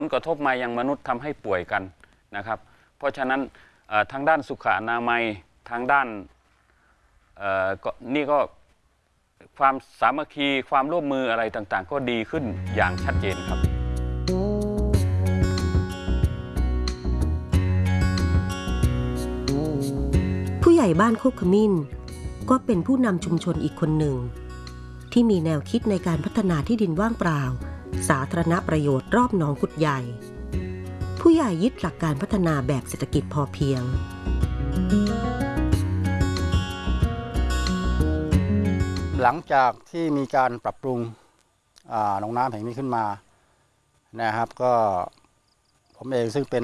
ผลกระทบมายังมนุษย์ทำให้ป่วยกันนะครับเพราะฉะนั้นทางด้านสุขอนามัยทางด้านนี่ก็ความสามัคคีความร่วมมืออะไรต่างๆก็ดีขึ้นอย่างชัดเจนครับผู้ใหญ่บ้านโคกขมิ้นก็เป็นผู้นำชุมชนอีกคนหนึ่งที่มีแนวคิดในการพัฒนาที่ดินว่างเปล่าสาธารณประโยชน์รอบหนองกุดใหญ่ผู้ใหญ่ยึดหลักการพัฒนาแบบเศรษฐกิจพอเพียงหลังจากที่มีการปรับปรุงหนองน้ำแห่งนี้ขึ้นมานะครับก็ผมเองซึ่งเป็น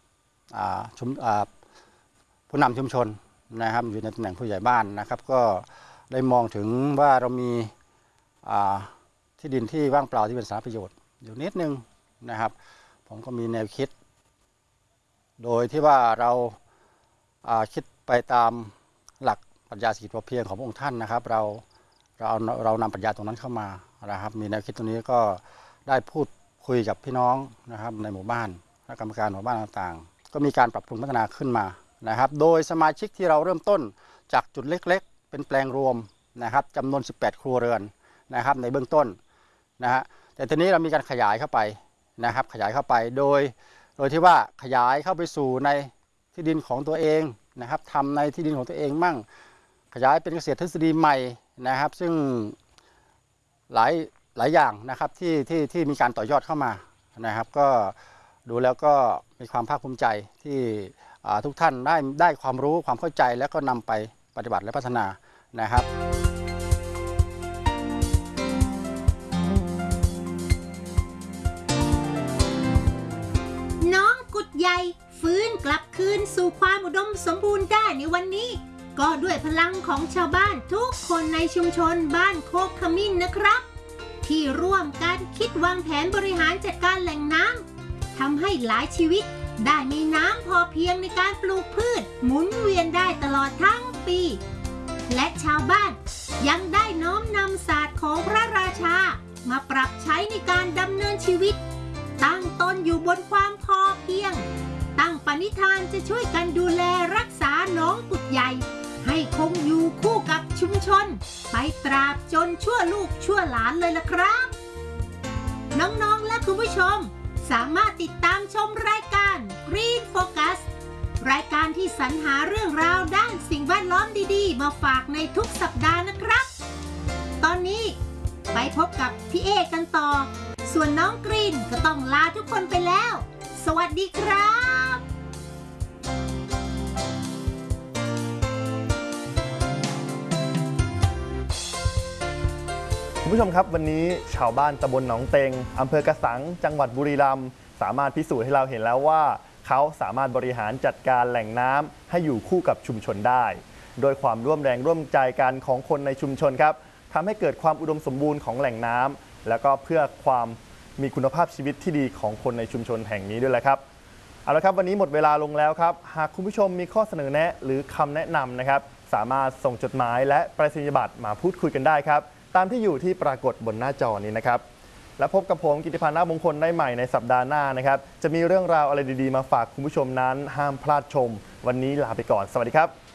ผู้นำชุมชนนะครับอยู่ในตำแหน่งผู้ใหญ่บ้านนะครับก็ได้มองถึงว่าเรามีที่ดินที่ว่างเปล่าที่เป็นสาธารณประโยชน์อยู่นิดนึงนะครับผมก็มีแนวคิดโดยที่ว่าเราคิดไปตามหลักปรัชญาเศรษฐกิจพอเพียงของพระองค์ท่านนะครับเรานำปรัชญาตรงนั้นเข้ามานะครับมีแนวคิดตรงนี้ก็ได้พูดคุยกับพี่น้องนะครับในหมู่บ้านและกรรมการหมู่บ้านต่างๆก็มีการปรับปรุงพัฒนาขึ้นมานะครับโดยสมาชิกที่เราเริ่มต้นจากจุดเล็กๆเป็นแปลงรวมนะครับจำนวน18ครัวเรือนนะครับในเบื้องต้นนะฮะแต่ทีนี้เรามีการขยายเข้าไปนะครับขยายเข้าไปโดยที่ว่าขยายเข้าไปสู่ในที่ดินของตัวเองนะครับทำในที่ดินของตัวเองมั่งขยายเป็นเกษตรทฤษฎีใหม่นะครับซึ่งหลายอย่างนะครับที่มีการต่อยอดเข้ามานะครับก็ดูแล้วก็มีความภาคภูมิใจที่ทุกท่านได้ความรู้ความเข้าใจแล้วก็นำไปปฏิบัติและพัฒนานะครับน้องกุดใหญ่ฟื้นกลับคืนสู่ความอุดมสมบูรณ์ได้ในวันนี้ก็ด้วยพลังของชาวบ้านทุกคนในชุมชนบ้านโคกขมิ้นนะครับที่ร่วมกันคิดวางแผนบริหารจัดการแหล่งน้ำทำให้หลายชีวิตได้มีน้ำพอเพียงในการปลูกพืชหมุนเวียนได้ตลอดทั้งปีและชาวบ้านยังได้น้อมนำศาสตร์ของพระราชามาปรับใช้ในการดำเนินชีวิตตั้งตนอยู่บนความพอเพียงตั้งปณิธานจะช่วยกันดูแลรักษาหนองกุดใหญ่ให้คงอยู่คู่กับชุมชนไปตราบจนชั่วลูกชั่วหลานเลยล่ะครับน้องๆและคุณผู้ชมสามารถติดตามชมรายการ Green Focus รายการที่สรรหาเรื่องราวด้านสิ่งแวดล้อมดีๆมาฝากในทุกสัปดาห์นะครับตอนนี้ไปพบกับพี่เอกันต่อส่วนน้องกรีนก็ต้องลาทุกคนไปแล้วสวัสดีครับคุณผู้ชมครับวันนี้ชาวบ้านตำบลหนองเต็งอำเภอกระสังจังหวัดบุรีรัมย์สามารถพิสูจน์ให้เราเห็นแล้วว่าเขาสามารถบริหารจัดการแหล่งน้ำให้อยู่คู่กับชุมชนได้โดยความร่วมแรงร่วมใจกันของคนในชุมชนครับทำให้เกิดความอุดมสมบูรณ์ของแหล่งน้ำแล้วก็เพื่อความมีคุณภาพชีวิตที่ดีของคนในชุมชนแห่งนี้ด้วยแหละครับเอาละครับวันนี้หมดเวลาลงแล้วครับหากคุณผู้ชมมีข้อเสนอแนะหรือคำแนะนำนะครับสามารถส่งจดหมายและไปรษณียบัตรมาพูดคุยกันได้ครับตามที่อยู่ที่ปรากฏบนหน้าจอนี้นะครับและพบกับผมกิติพันธ์ นาคมงคลได้ใหม่ในสัปดาห์หน้านะครับจะมีเรื่องราวอะไรดีๆมาฝากคุณผู้ชมนั้นห้ามพลาดชมวันนี้ลาไปก่อนสวัสดีครับ